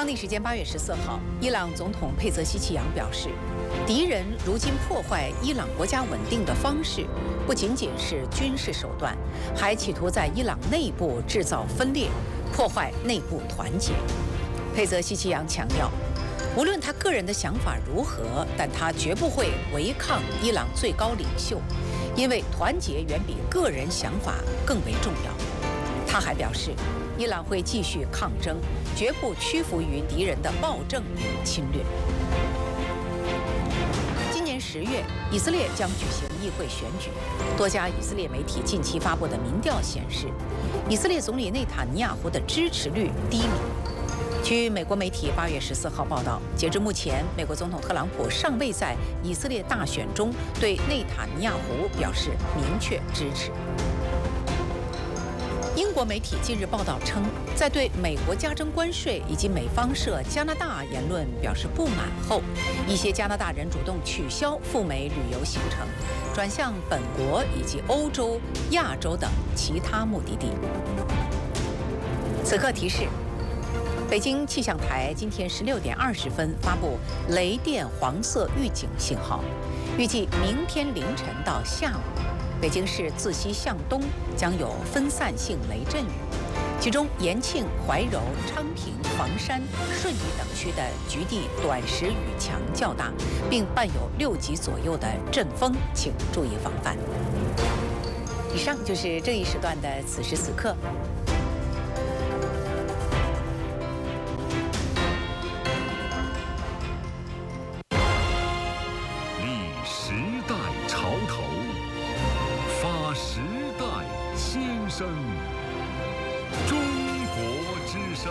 当地时间8月14号，伊朗总统佩泽希奇扬表示，敌人如今破坏伊朗国家稳定的方式，不仅仅是军事手段，还企图在伊朗内部制造分裂，破坏内部团结。佩泽希奇扬强调，无论他个人的想法如何，但他绝不会违抗伊朗最高领袖，因为团结远比个人想法更为重要。他还表示，伊朗会继续抗争，绝不屈服于敌人的暴政与侵略。今年10月，以色列将举行议会选举。多家以色列媒体近期发布的民调显示，以色列总理内塔尼亚胡的支持率低迷。据美国媒体8月14号报道，截至目前，美国总统特朗普尚未在以色列大选中对内塔尼亚胡表示明确支持。英国媒体近日报道称，在对美国加征关税以及美方涉加拿大言论表示不满后，一些加拿大人主动取消赴美旅游行程，转向本国以及欧洲、亚洲等其他目的地。此刻提示：北京气象台今天16点20分发布雷电黄色预警信号，预计明天凌晨到下午，北京市自西向东将有分散性雷阵雨，其中延庆、怀柔、昌平、房山、顺义等区的局地短时雨强较大，并伴有6级左右的阵风，请注意防范。以上就是这一时段的此时此刻。 声，中国之声。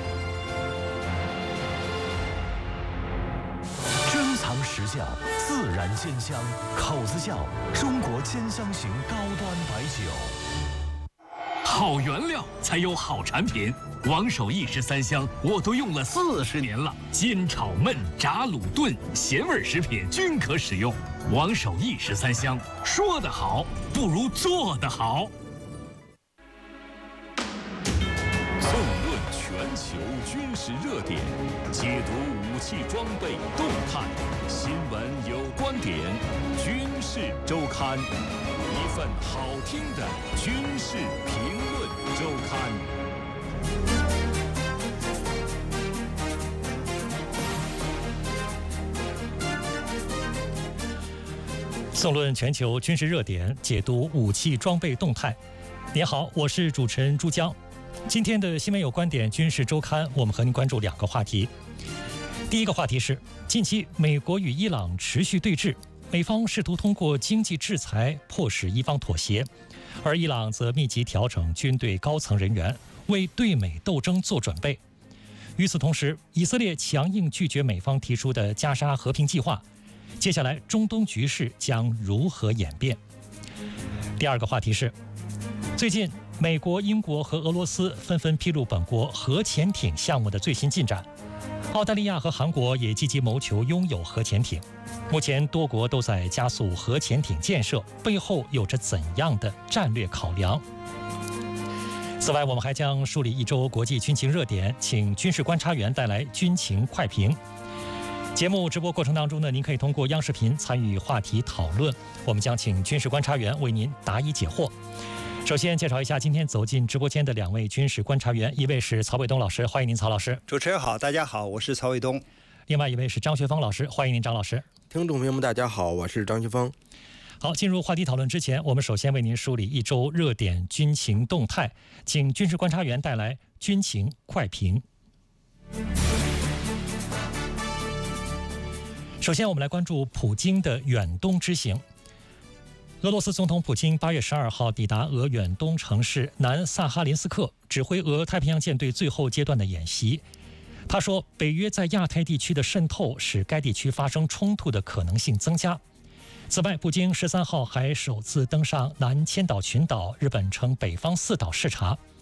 珍藏实窖，自然鲜香，口子窖，中国兼香型高端白酒。好原料才有好产品。王守义13香我都用了40年了，煎、炒、焖、炸、卤、炖，咸味食品均可使用。王守义13香，说得好不如做得好。全球军事热点，解读武器装备动态，新闻有观点，军事周刊，一份好听的军事评论周刊。 纵论全球军事热点，解读武器装备动态。你好，我是主持人朱江。今天的新闻有观点军事周刊，我们和您关注2个话题。第一个话题是，近期美国与伊朗持续对峙，美方试图通过经济制裁迫使伊方妥协，而伊朗则密集调整军队高层人员，为对美斗争做准备。与此同时，以色列强硬拒绝美方提出的加沙和平计划。接下来，中东局势将如何演变？第二个话题是，最近美国、英国和俄罗斯纷纷披露本国核潜艇项目的最新进展，澳大利亚和韩国也积极谋求拥有核潜艇。目前多国都在加速核潜艇建设，背后有着怎样的战略考量？此外，我们还将梳理一周国际军情热点，请军事观察员带来军情快评。节目直播过程当中呢，您可以通过央视频参与话题讨论，我们将请军事观察员为您答疑解惑。首先介绍一下今天走进直播间的2位军事观察员，一位是曹伟东老师，欢迎您曹老师。 主持人好，大家好，我是曹伟东。 另外一位是张学峰老师，欢迎您张老师。 听众朋友们大家好，我是张学峰。 好，进入话题讨论之前，我们首先为您梳理一周热点军情动态，请军事观察员带来军情快评。首先我们来关注普京的远东之行。俄罗斯总统普京8月12号抵达俄远东城市南萨哈林斯克，指挥俄太平洋舰队最后阶段的演习。他说，北约在亚太地区的渗透使该地区发生冲突的可能性增加。此外，普京13号还首次登上南千岛群岛，日本称北方四岛视察。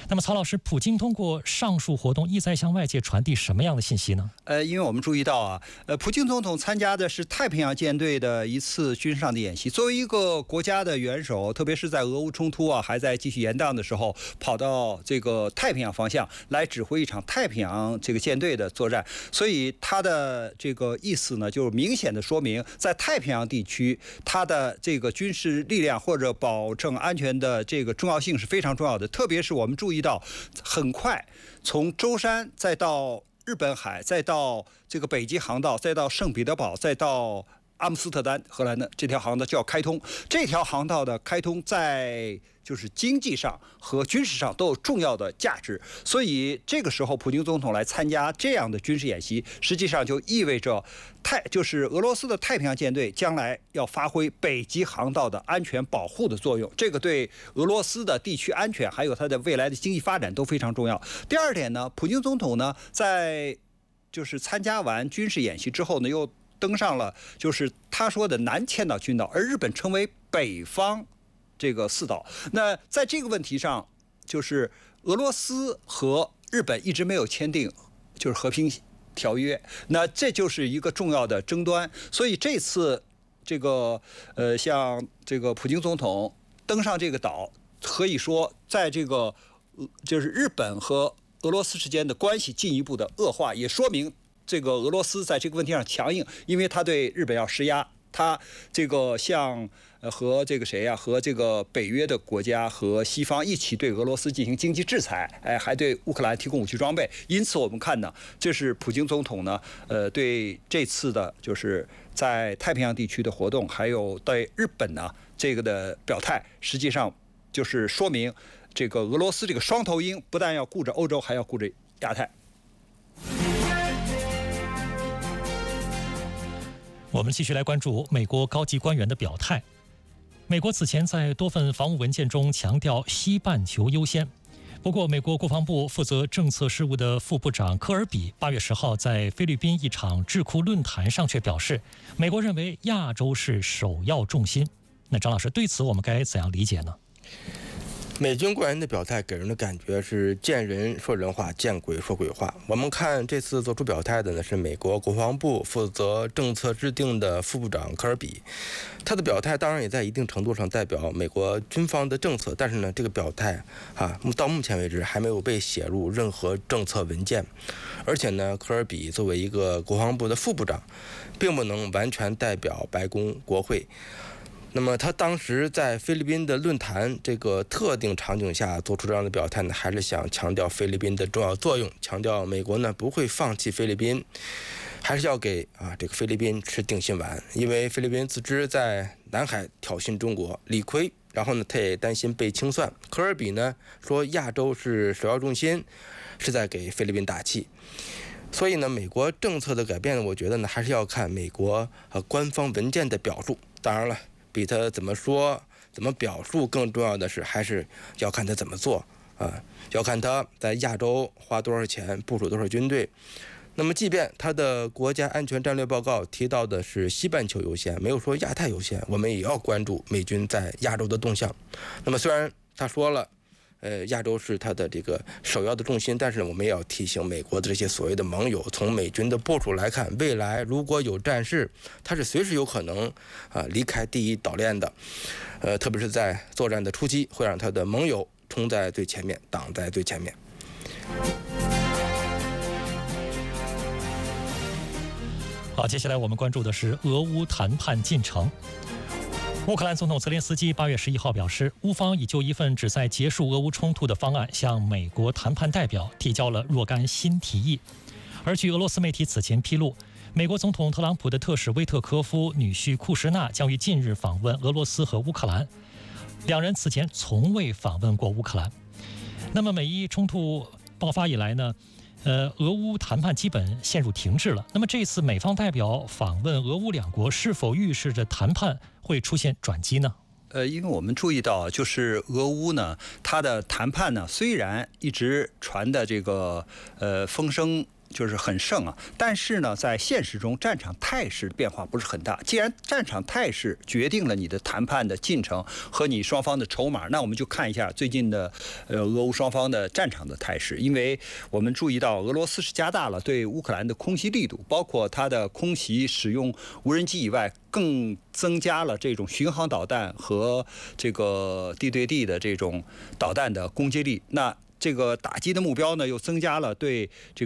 那么曹老师，普京通过上述活动意在向外界传递什么样的信息呢？ 因为我们注意到啊，普京总统参加的是太平洋舰队的一次军事上的演习。作为一个国家的元首，特别是在俄乌冲突啊还在继续延宕的时候，跑到这个太平洋方向来指挥一场太平洋这个舰队的作战，所以他的这个意思呢，就明显的说明在太平洋地区，他的这个军事力量或者保证安全的这个重要性是非常重要的。特别是我们注意到，很快从舟山再到日本海，再到这个北极航道，再到圣彼得堡，再到阿姆斯特丹，荷兰的这条航道就要开通。这条航道的开通，在就是经济上和军事上都有重要的价值。所以这个时候，普京总统来参加这样的军事演习，实际上就意味着就是俄罗斯的太平洋舰队将来要发挥北极航道的安全保护的作用。这个对俄罗斯的地区安全还有它的未来的经济发展都非常重要。第二点呢，普京总统呢在就是参加完军事演习之后呢，又登上了就是他说的南千岛群岛，而日本称为北方这个四岛。那在这个问题上，就是俄罗斯和日本一直没有签订就是和平条约，那这就是一个重要的争端。所以这次这个像这个普京总统登上这个岛，可以说在这个就是日本和俄罗斯之间的关系进一步的恶化，也说明这个俄罗斯在这个问题上强硬，因为他对日本要施压，他这个像和这个谁呀，和这个北约的国家和西方一起对俄罗斯进行经济制裁，还对乌克兰提供武器装备。因此我们看呢，这是普京总统呢，对这次的就是在太平洋地区的活动，还有对日本呢这个的表态，实际上就是说明这个俄罗斯这个双头鹰不但要顾着欧洲，还要顾着亚太。 我们继续来关注美国高级官员的表态。美国此前在多份防务文件中强调西半球优先。不过，美国国防部负责政策事务的副部长科尔比8月10号在菲律宾一场智库论坛上却表示，美国认为亚洲是首要重心。那张老师，对此我们该怎样理解呢？ 美军官员的表态给人的感觉是见人说人话，见鬼说鬼话。我们看这次做出表态的呢是美国国防部负责政策制定的副部长科尔比，他的表态当然也在一定程度上代表美国军方的政策，但是呢这个表态到目前为止还没有被写入任何政策文件，而且呢科尔比作为一个国防部的副部长，并不能完全代表白宫国会。那么他当时在菲律宾的论坛这个特定场景下做出这样的表态呢，还是想强调菲律宾的重要作用，强调美国呢不会放弃菲律宾，还是要给这个菲律宾吃定心丸，因为菲律宾自知在南海挑衅中国理亏，然后呢他也担心被清算。科尔比呢说亚洲是首要重心，是在给菲律宾打气。所以呢美国政策的改变呢，我觉得呢还是要看美国官方文件的表述。当然了，比他怎么说怎么表述更重要的是，还是要看他怎么做要看他在亚洲花多少钱，部署多少军队。那么即便他的国家安全战略报告提到的是西半球优先，没有说亚太优先，我们也要关注美军在亚洲的动向。那么虽然他说了亚洲是他的这个首要的重心，但是我们也要提醒美国的这些所谓的盟友，从美军的部署来看，未来如果有战事，他是随时有可能离开第一岛链的，特别是在作战的初期，会让他的盟友冲在最前面，挡在最前面。 好，接下来我们关注的是俄乌谈判进程。乌克兰总统泽连斯基8月11号表示，乌方已就一份旨在结束俄乌冲突的方案向美国谈判代表提交了若干新提议。而据俄罗斯媒体此前披露，美国总统特朗普的特使威特科夫女婿库什纳将于近日访问俄罗斯和乌克兰，两人此前从未访问过乌克兰。那么美伊冲突爆发以来呢，俄乌谈判基本陷入停滞了。那么这次美方代表访问俄乌两国，是否预示着谈判会出现转机呢？ 因为我们注意到，就是俄乌呢，它的谈判呢，虽然一直传的这个风声就是很盛啊。但是呢，在现实中，战场态势变化不是很大。既然战场态势决定了你的谈判的进程和你双方的筹码，那我们就看一下最近的俄乌双方的战场的态势。因为我们注意到俄罗斯是加大了对乌克兰的空袭力度，包括它的空袭使用无人机以外，更增加了这种巡航导弹和这个地对地的这种导弹的攻击力。那这个打击的目标呢，又增加了对这个